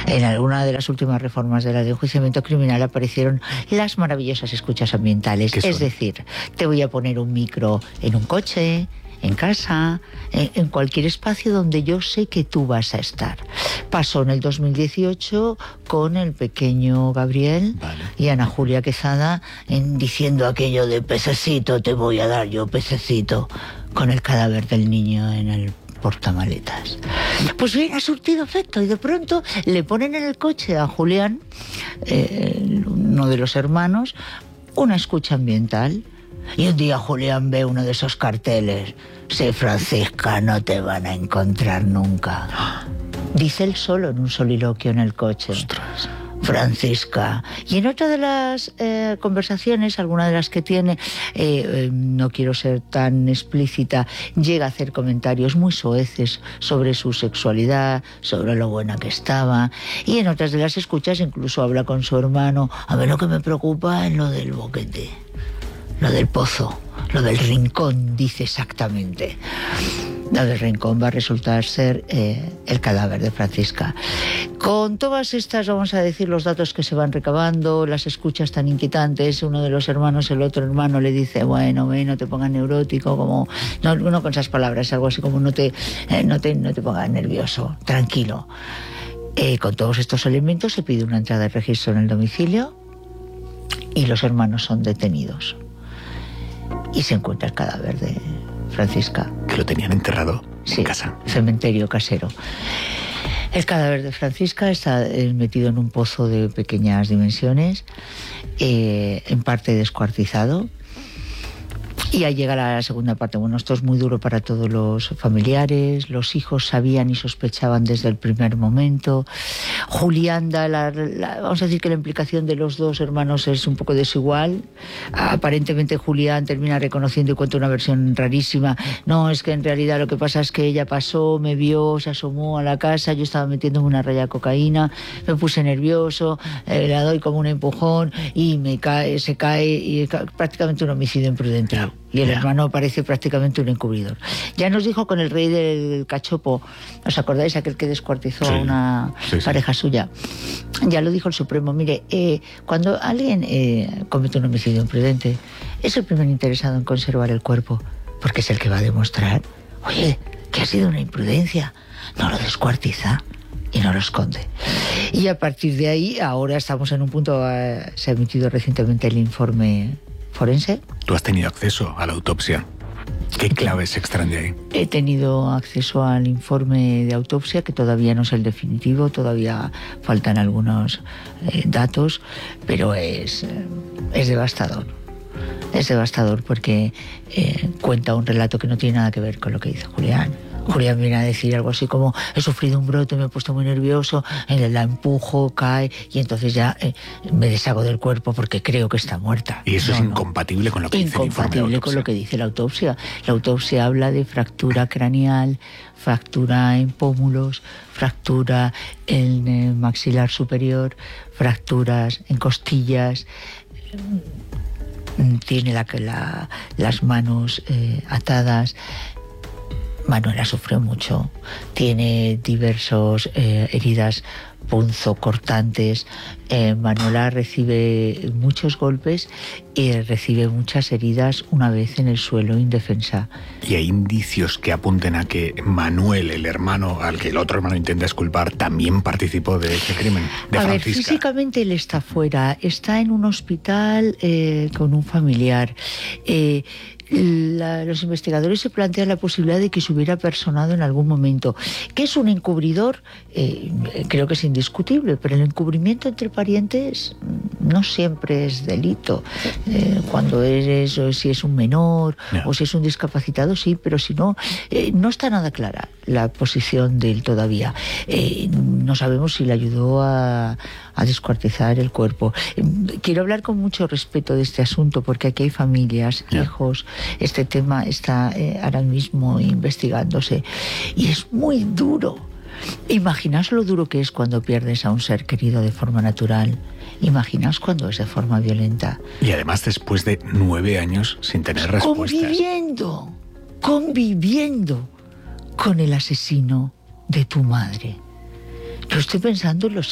En alguna de las últimas reformas de la ley de enjuiciamiento criminal aparecieron las maravillosas escuchas ambientales. Es decir, te voy a poner un micro en un coche, en casa, en cualquier espacio donde yo sé que tú vas a estar. Pasó en el 2018 con el pequeño Gabriel y Ana Julia Quezada diciendo aquello de pececito, te voy a dar yo pececito, con el cadáver del niño en el portamaletas. Pues bien, ha surtido efecto y de pronto le ponen en el coche a Julián, uno de los hermanos, una escucha ambiental. Y un día Julián ve uno de esos carteles: sí, Francisca, no te van a encontrar nunca. Dice él solo en un soliloquio en el coche. Ostras. Francisca. Y en otra de las conversaciones, alguna de las que tiene, no quiero ser tan explícita, llega a hacer comentarios muy soeces sobre su sexualidad, sobre lo buena que estaba. Y en otras de las escuchas incluso habla con su hermano: a ver, lo que me preocupa es lo del boquete, lo del pozo, lo del rincón, dice exactamente. Lo del rincón va a resultar ser el cadáver de Francisca. Con todas estas, vamos a decir, los datos que se van recabando, las escuchas tan inquietantes, uno de los hermanos, el otro hermano le dice: bueno, no te pongas neurótico, como no con esas palabras, algo así como no te pongas nervioso, tranquilo. Con todos estos elementos se pide una entrada de registro en el domicilio y los hermanos son detenidos. Y se encuentra el cadáver de Francisca. ¿Que lo tenían enterrado en casa? Cementerio casero. El cadáver de Francisca está metido en un pozo de pequeñas dimensiones, en parte descuartizado. Y ahí llega la segunda parte. Bueno, esto es muy duro para todos los familiares. Los hijos sabían y sospechaban desde el primer momento. Julián vamos a decir que la implicación de los dos hermanos es un poco desigual. Aparentemente Julián termina reconociendo y cuenta una versión rarísima. No, es que en realidad lo que pasa es que ella pasó, me vio, se asomó a la casa, yo estaba metiéndome una raya de cocaína, me puse nervioso, le doy como un empujón y se cae, y prácticamente un homicidio imprudente. Y el hermano parece prácticamente un encubridor. Ya nos dijo con el rey del cachopo, ¿os acordáis? Aquel que descuartizó a una pareja suya. Ya lo dijo el Supremo: mire, cuando alguien comete un homicidio imprudente, es el primer interesado en conservar el cuerpo, porque es el que va a demostrar, oye, que ha sido una imprudencia. No lo descuartiza y no lo esconde. Y a partir de ahí, ahora estamos en un punto, se ha emitido recientemente el informe forense. ¿Tú has tenido acceso a la autopsia? ¿Qué claves se extraen de ahí? He tenido acceso al informe de autopsia, que todavía no es el definitivo, todavía faltan algunos datos, pero es devastador. Es devastador porque cuenta un relato que no tiene nada que ver con lo que dice Julián. Julián viene a decir algo así como: he sufrido un brote, me he puesto muy nervioso, la empujo, cae y entonces ya me deshago del cuerpo porque creo que está muerta. ¿Y eso es incompatible con lo que dice el informe de autopsia? Incompatible con lo que dice la autopsia. La autopsia habla de fractura craneal, fractura en pómulos, fractura en el maxilar superior, fracturas en costillas. Tiene las manos atadas. Manuela sufrió mucho, tiene diversos heridas punzocortantes. Manuela recibe muchos golpes y recibe muchas heridas una vez en el suelo, indefensa. ¿Y hay indicios que apunten a que Manuel, el hermano al que el otro hermano intenta exculpar, también participó de este crimen de Francisca? A ver, físicamente él está fuera, está en un hospital con un familiar. Los investigadores se plantean la posibilidad de que se hubiera personado en algún momento. ¿Qué es un encubridor? Creo que es indiscutible, pero el encubrimiento entre parientes no siempre es delito. Cuando eres, o si es un menor, o si es un discapacitado, sí, pero si no, no está nada clara la posición de él todavía. No sabemos si le ayudó a descuartizar el cuerpo. Quiero hablar con mucho respeto de este asunto, porque aquí hay familias, hijos. Este tema está ahora mismo investigándose y es muy duro. Imaginaos lo duro que es cuando pierdes a un ser querido de forma natural. Imaginaos cuando es de forma violenta. Y además después de 9 años sin tener respuestas. Conviviendo con el asesino de tu madre. Yo estoy pensando en los